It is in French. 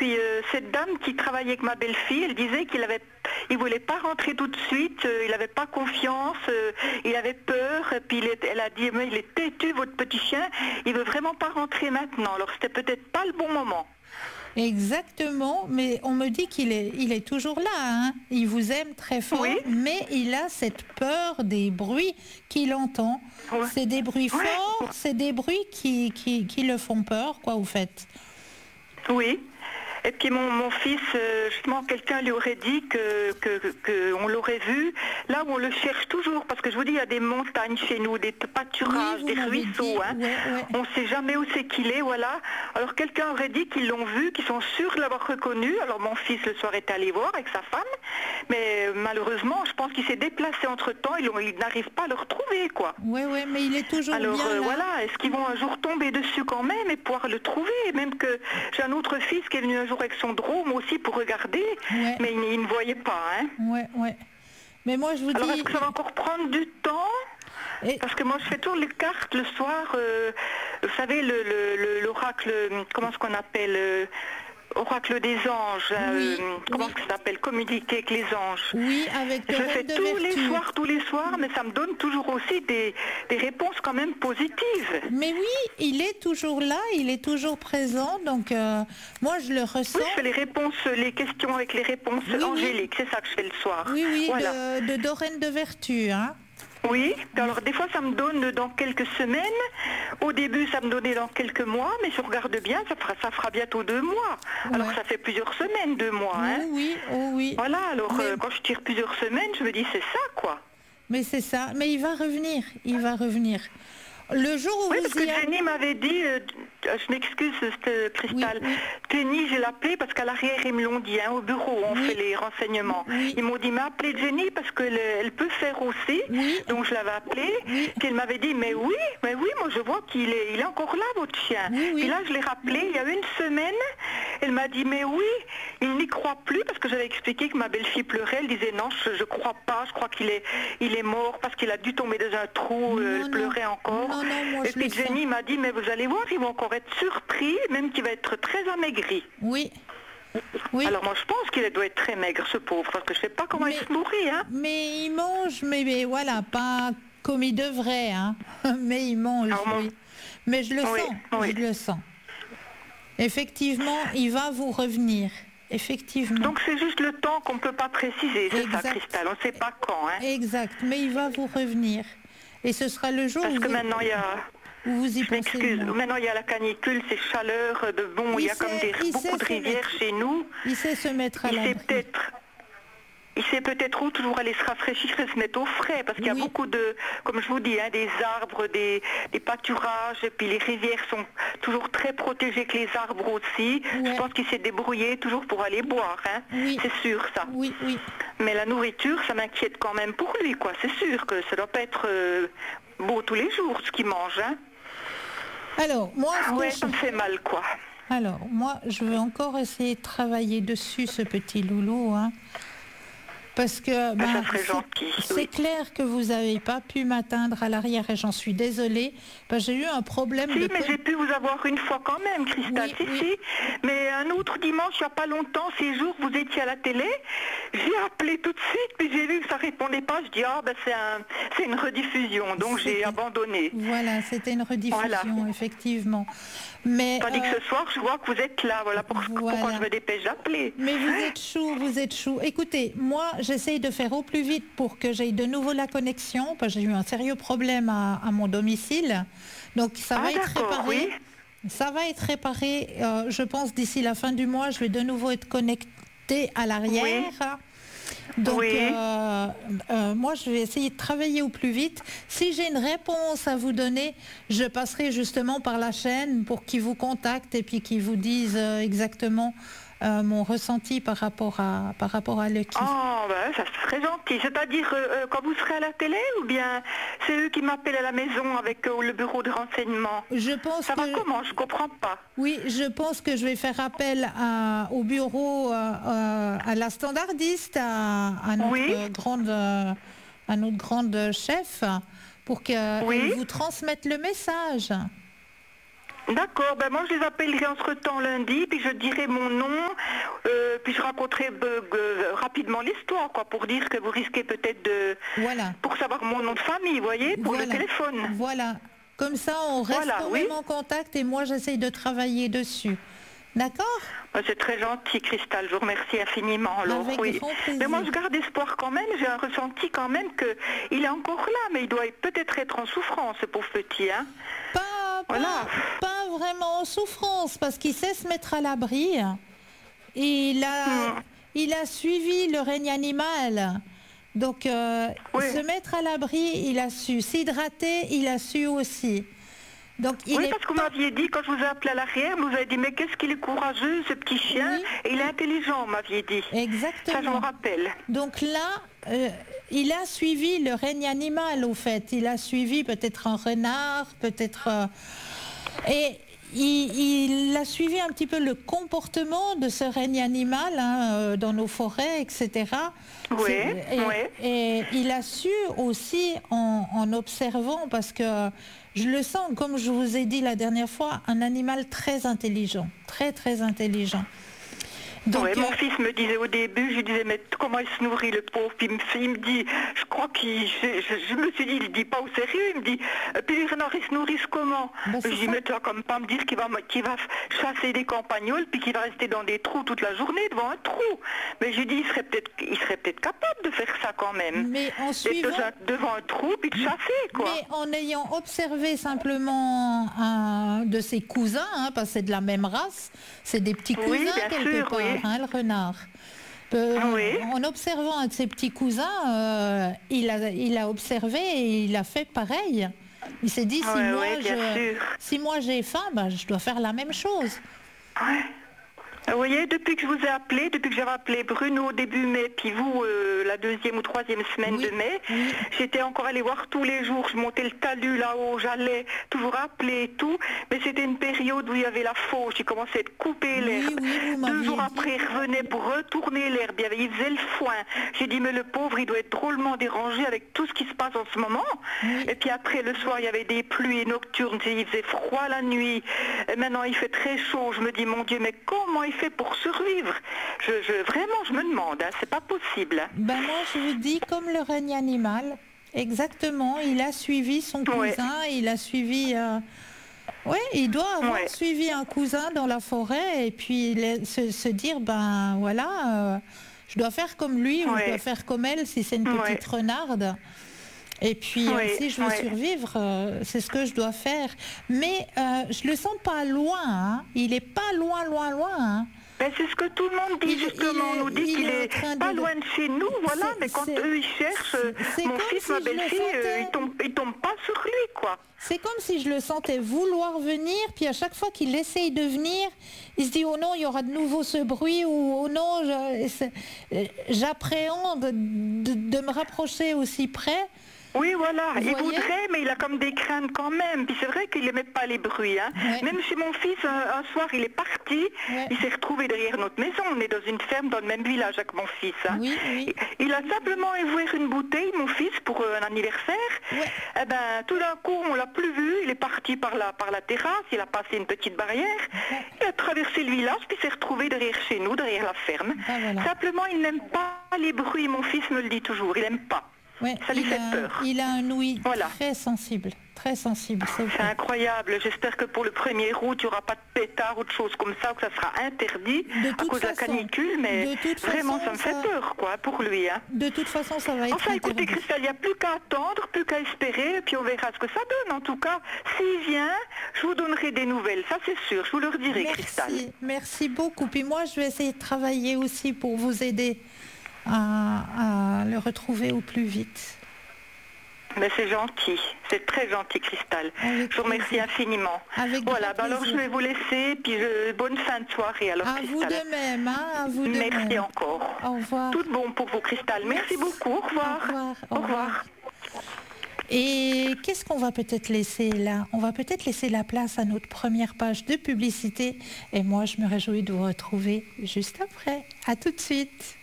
puis cette dame qui travaillait avec ma belle-fille, elle disait il voulait pas rentrer tout de suite, il n'avait pas confiance, il avait peur, et puis elle a dit, mais il est têtu votre petit chien, il veut vraiment pas rentrer maintenant, alors c'était peut-être pas le bon moment. Exactement, mais on me dit qu'il est toujours là, hein. Il vous aime très fort, Oui. mais il a cette peur des bruits qu'il entend. Ouais. C'est des bruits Ouais. forts, c'est des bruits qui le font peur, quoi, vous faites. Oui. Et puis mon fils, justement, quelqu'un lui aurait dit que on l'aurait vu, là où on le cherche toujours, parce que je vous dis, il y a des montagnes chez nous, des pâturages, Oui, des ruisseaux, hein. Ouais. On ne sait jamais où c'est qu'il est, voilà. Alors quelqu'un aurait dit qu'ils l'ont vu, qu'ils sont sûrs de l'avoir reconnu. Alors mon fils le soir est allé voir avec sa femme, mais malheureusement, je pense qu'il s'est déplacé entre-temps, il n'arrive pas à le retrouver, quoi. Oui, mais il est toujours Alors bien là. voilà, est-ce qu'ils vont un jour tomber dessus quand même et pouvoir le trouver? Même que j'ai un autre fils qui est venu un jour avec son drone aussi pour regarder, Ouais. mais il ne voyait pas, hein. Ouais. Mais moi, je vous Alors dis... est-ce que ça va encore prendre du temps? Et- Parce que moi je fais toujours les cartes le soir, vous savez l'oracle, comment est-ce qu'on appelle, oracle des anges, Oui, comment oui. ça s'appelle, communiquer avec les anges. Oui, avec Je le le fais rôle de tous les vertu. soirs, mais ça me donne toujours aussi des réponses quand même positives. Mais oui, il est toujours là, il est toujours présent, donc moi je le ressens. Oui, je fais les réponses, les questions avec les réponses Oui. angéliques, c'est ça que je fais le soir. Oui, Voilà. de Dorène de Vertu, hein. Oui, alors des fois ça me donne dans quelques semaines, au début ça me donnait dans quelques mois, mais si on regarde bien, ça fera bientôt 2 mois. Alors Ouais. ça fait plusieurs semaines, 2 mois. Hein. Oui. Voilà, alors Mais- quand je tire plusieurs semaines, je me dis c'est ça quoi. Mais c'est ça, mais il va revenir. Le jour où Oui, vous parce que y allez... Jenny m'avait dit, je m'excuse, Cristal, Oui. Jenny, j'ai l'appelé parce qu'à l'arrière, ils me l'ont dit, hein, au bureau, on Oui. fait les renseignements. Oui. Ils m'ont dit, mais appelez Jenny parce qu'elle peut faire aussi. Oui. Donc je l'avais appelée, Oui. puis elle m'avait dit, mais oui, moi je vois qu'il est encore là, votre chien. Oui. Puis là, je l'ai rappelé il y a une semaine, elle m'a dit, mais oui, il n'y croit plus parce que j'avais expliqué que ma belle-fille pleurait, elle disait, non, je crois pas, je crois qu'il est mort parce qu'il a dû tomber dans un trou, elle pleurait encore. Non, moi Et je puis le sens. Jenny m'a dit, mais vous allez voir, ils vont encore être surpris, même qu'il va être très amaigri. Oui. Alors moi je pense qu'il doit être très maigre, ce pauvre, parce que je sais pas comment il se nourrit. Hein. Mais il mange, mais voilà, pas comme il devrait, hein. Mais il mange, oui. Mais je le sens, je le sens. Effectivement, il va vous revenir. Effectivement. Donc c'est juste le temps qu'on ne peut pas préciser, c'est ça, Cristal, on ne sait pas quand. Hein. Exact, mais il va vous revenir. Et ce sera le jour parce que maintenant il y a... Vous y je m'excuse, maintenant il y a la canicule, ces chaleurs, il y a comme beaucoup de rivières chez nous. Il sait se mettre à l'abri. Il sait peut-être où toujours aller se rafraîchir et se mettre au frais, parce qu'il y a beaucoup de, comme je vous dis, hein, des arbres, des pâturages, et puis les rivières sont toujours très protégées que les arbres aussi. Je pense qu'il s'est débrouillé toujours pour aller boire, hein. C'est sûr ça. Oui. Mais la nourriture, ça m'inquiète quand même pour lui, quoi. C'est sûr que ça doit pas être beau tous les jours, ce qu'il mange, hein. Alors, moi... ça me fait mal, quoi. Alors, moi, je veux encore essayer de travailler dessus, ce petit loulou, hein. Parce que c'est clair que vous n'avez pas pu m'atteindre à l'arrière et j'en suis désolée. J'ai eu un problème mais j'ai pu vous avoir une fois quand même, Cristal. Si. Mais un autre dimanche, il n'y a pas longtemps, ces jours, vous étiez à la télé. J'ai appelé tout de suite, puis j'ai vu que ça ne répondait pas. Je dis, c'est une rediffusion, donc j'ai abandonné. Voilà, c'était une rediffusion, effectivement. Mais, tandis que ce soir, je vois que vous êtes là, voilà pourquoi je me dépêche d'appeler. Mais vous êtes chou. Écoutez, moi, j'essaye de faire au plus vite pour que j'aie de nouveau la connexion, parce que j'ai eu un sérieux problème à mon domicile. Donc ça va être réparé. Oui. Ça va être réparé, je pense, d'ici la fin du mois, je vais de nouveau être connectée à l'arrière. Oui. Donc, moi, je vais essayer de travailler au plus vite. Si j'ai une réponse à vous donner, je passerai justement par la chaîne pour qu'ils vous contactent et puis qu'ils vous disent exactement mon ressenti par rapport à Lucky. Ça serait gentil. C'est-à-dire quand vous serez à la télé ou bien c'est eux qui m'appellent à la maison avec le bureau de renseignement? Je pense ça va comment? Je comprends pas. Oui, je pense que je vais faire appel au bureau, à la standardiste, à notre grande chef, pour qu'elle vous transmette le message. D'accord, ben moi je les appellerai entre-temps lundi, puis je dirai mon nom, puis je raconterai rapidement l'histoire, quoi, pour dire que vous risquez peut-être de... Voilà. Pour savoir mon nom de famille, vous voyez, pour le téléphone. Voilà. Comme ça, on reste quand même en contact et moi, j'essaye de travailler dessus. D'accord? C'est très gentil, Christelle, je vous remercie infiniment. Alors, Avec grand plaisir. Mais moi, je garde espoir quand même, j'ai un ressenti quand même qu'il est encore là, mais il doit peut-être être en souffrance, ce pauvre petit, hein. Pas vraiment en souffrance, parce qu'il sait se mettre à l'abri. Il a suivi le règne animal. Donc, se mettre à l'abri, il a su. S'hydrater, il a su aussi. Donc, parce que vous m'aviez dit, quand je vous ai appelé à l'arrière, vous avez dit, mais qu'est-ce qu'il est courageux, ce petit chien, et il est intelligent, vous m'aviez dit. Exactement. Ça, je me rappelle. Donc là, il a suivi le règne animal, au fait. Il a suivi peut-être un renard, peut-être... et il a suivi un petit peu le comportement de ce règne animal dans nos forêts, etc. Et il a su aussi en observant, parce que je le sens, comme je vous ai dit la dernière fois, un animal très intelligent, très très intelligent. Donc, mon fils me disait au début, je lui disais, mais comment il se nourrit le pauvre? Puis il me dit, je crois je me suis dit, il ne dit pas au sérieux, il me dit, puis les renards ils se nourrissent comment? Je lui dis, mais tu vas comme pas me dire qu'il va chasser des campagnols, puis qu'il va rester dans des trous toute la journée devant un trou. Mais je lui dis, il serait peut-être capable de faire ça quand même. Mais en suivant... devant un trou, puis de chasser, quoi. Mais en ayant observé simplement un de ses cousins, parce que c'est de la même race, c'est des petits cousins quelque part. Le renard. En observant un de ses petits cousins, il a observé et il a fait pareil. Il s'est dit, si moi j'ai faim, je dois faire la même chose. Vous voyez, depuis que je vous ai appelé, depuis que j'avais appelé Bruno début mai, puis vous la 2e ou 3e semaine de mai, j'étais encore allée voir tous les jours, je montais le talus là-haut, j'allais toujours appeler et tout, mais c'était une période où il y avait la fauche, il commençait à être coupé l'herbe. 2 jours après, il revenait pour retourner l'herbe, il faisait le foin. J'ai dit, mais le pauvre, il doit être drôlement dérangé avec tout ce qui se passe en ce moment. Et puis après, le soir, il y avait des pluies nocturnes, il faisait froid la nuit, et maintenant il fait très chaud, je me dis, mon Dieu, mais comment il fait pour survivre? Vraiment, je me demande, c'est pas possible. Moi, je vous dis, comme le règne animal, exactement, il a suivi son cousin, il a suivi... il doit avoir suivi un cousin dans la forêt et puis se dire, je dois faire comme lui ou je dois faire comme elle si c'est une petite renarde. Et puis, si je veux survivre, c'est ce que je dois faire. Mais je le sens pas loin, il est pas loin. C'est ce que tout le monde dit, justement. On nous dit qu'il est pas loin de chez nous, voilà, mais quand eux, ils cherchent, mon fils, ma belle-fille, ils tombent pas sur lui, quoi. C'est comme si je le sentais vouloir venir, puis à chaque fois qu'il essaye de venir, il se dit, oh non, il y aura de nouveau ce bruit, ou oh non, j'appréhende de me rapprocher aussi près. Oui, voilà, il voudrait, mais il a comme des craintes quand même. Puis c'est vrai qu'il n'aimait pas les bruits. Même chez mon fils, un soir, il est parti, il s'est retrouvé derrière notre maison. On est dans une ferme dans le même village avec mon fils. Il a simplement ouvert une bouteille, mon fils, pour un anniversaire. Tout d'un coup, on l'a plus vu, il est parti par la terrasse, il a passé une petite barrière, il a traversé le village, puis s'est retrouvé derrière chez nous, derrière la ferme. Simplement, il n'aime pas les bruits, mon fils me le dit toujours, il n'aime pas. Ça lui fait peur. Il a un ouïe très sensible. C'est incroyable. J'espère que pour le 1er août, il n'y aura pas de pétard ou de choses comme ça, ou que ça sera interdit à cause de la canicule. Mais vraiment, ça me fait peur, quoi, pour lui. De toute façon, ça va être interdit. Écoutez, Christelle, il n'y a plus qu'à attendre, plus qu'à espérer, et puis on verra ce que ça donne. En tout cas, s'il vient, je vous donnerai des nouvelles. Ça, c'est sûr. Je vous le redirai, Christelle. Merci beaucoup. Puis moi, je vais essayer de travailler aussi pour vous aider à le retrouver au plus vite. Mais c'est gentil, c'est très gentil, Christelle. Je vous remercie infiniment. Alors je vais vous laisser, puis bonne fin de soirée. Alors, à Christelle. Vous de même, à vous de Merci même. encore. Au revoir. Tout bon pour vous, Christelle. Merci beaucoup. Au revoir. Au revoir. Et qu'est-ce qu'on va peut-être laisser là? On va peut-être laisser la place à notre première page de publicité. Et moi, je me réjouis de vous retrouver juste après. À tout de suite.